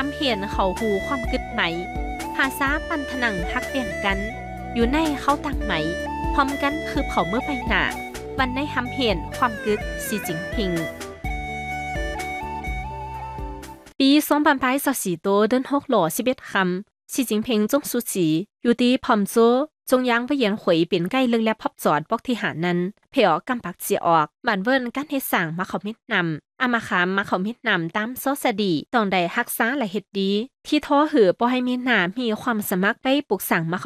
ำเห็นเขาหูความกึดไหมภาษาปันถนังฮักเปี่ยงกันอยู่ในเขาต่างไหมพร้อมกันคือเผาเมื่อไปหนาวันในทำเห็นความกึดสีจิงพิงปี2024เดือน6หล่อ11คำสีจิงพิงจงสุจีอยู่ที่พอมโจจงยังไปเยียนหวยเป็นใกล้เรื่องและพับจอดปอกที่หานั้นเพียกำปักเจียออกบันเวินการเฮ็ดสั่งมาเขาเม็ดนำอามาขามมาเขาเม็ดนำตามโซสดีต้องได้รักษาและเฮ็ดดีที่ท้อหือบ่ให้มีหน้ามีความสมัครไปปลูกสั่งมา